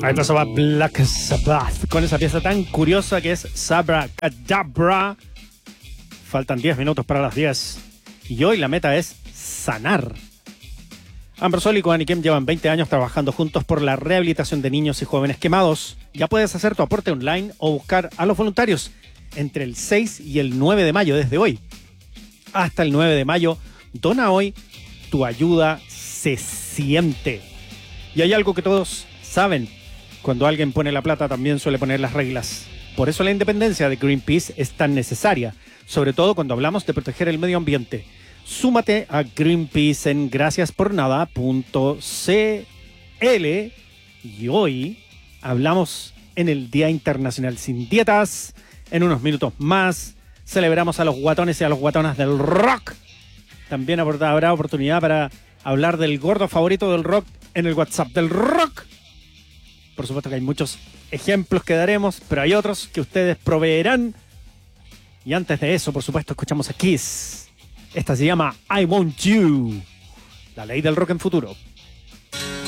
Ahí pasaba Black Sabbath con esa pieza tan curiosa que es Sabra Cadabra. Faltan 10 minutos para las 10 y hoy la meta es sanar. Amber Sol y Koanikem llevan 20 años trabajando juntos por la rehabilitación de niños y jóvenes quemados. Ya puedes hacer tu aporte online o buscar a los voluntarios entre el 6 y el 9 de mayo desde hoy. Hasta el 9 de mayo, dona hoy, tu ayuda se siente. Y hay algo que todos saben, cuando alguien pone la plata también suele poner las reglas. Por eso la independencia de Greenpeace es tan necesaria, sobre todo cuando hablamos de proteger el medio ambiente. Súmate a Greenpeace en graciaspornada.cl y hoy hablamos en el Día Internacional Sin Dietas. En unos minutos más celebramos a los guatones y a los guatonas del rock. También habrá oportunidad para hablar del gordo favorito del rock en el WhatsApp del rock. Por supuesto que hay muchos ejemplos que daremos, pero hay otros que ustedes proveerán. Y antes de eso, por supuesto, escuchamos a Kiss. Esta se llama I Want You, la ley del rock en futuro.